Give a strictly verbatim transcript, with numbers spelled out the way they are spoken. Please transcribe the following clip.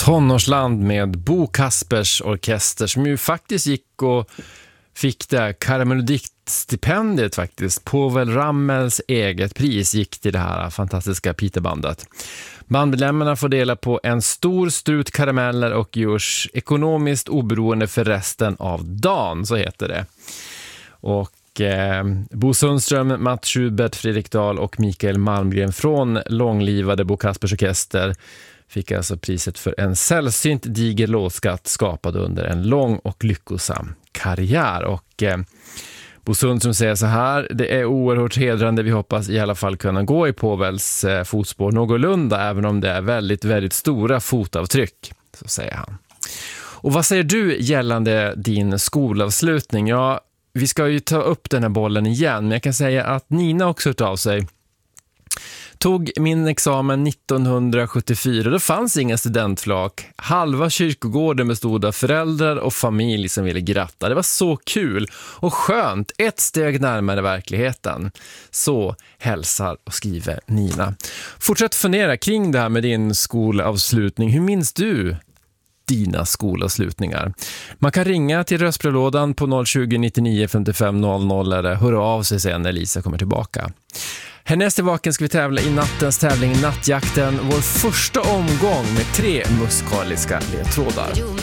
Tonårsland med Bo Kaspers orkester som ju faktiskt gick och fick det Karamelodikt-stipendiet faktiskt. Povel Ramels eget pris gick till det här fantastiska Peterbandet. Bandmedlemmarna får dela på en stor strut karameller och görs ekonomiskt oberoende för resten av dagen, så heter det. Och eh, Bo Sundström, Mats Schubert, Fredrik Dahl och Mikael Malmgren från långlivade Bo Kaspers orkester fick alltså priset för en sällsynt diger låtskatt skapad under en lång och lyckosam karriär. Och eh, Bo Sundström säger så här: det är oerhört hedrande, vi hoppas i alla fall kunna gå i Povels eh, fotspår någorlunda, även om det är väldigt, väldigt stora fotavtryck, så säger han. Och vad säger du gällande din skolavslutning? Ja, vi ska ju ta upp den här bollen igen, men jag kan säga att Nina också hört av sig. Tog min examen nittonhundrasjuttiofyra, då fanns inga studentflak. Halva kyrkogården bestod av föräldrar och familj som ville gratta. Det var så kul och skönt, ett steg närmare verkligheten. Så hälsar och skriver Nina. Fortsätt fundera kring det här med din skolavslutning. Hur minns du dina skolavslutningar? Man kan ringa till röstbrevlådan på noll tjugo, nittionio, femtiofem, noll noll eller höra av sig sen när Lisa kommer tillbaka. Härnäst i vaken ska vi tävla i nattens tävling Nattjakten, vår första omgång med tre musikaliska ledtrådar.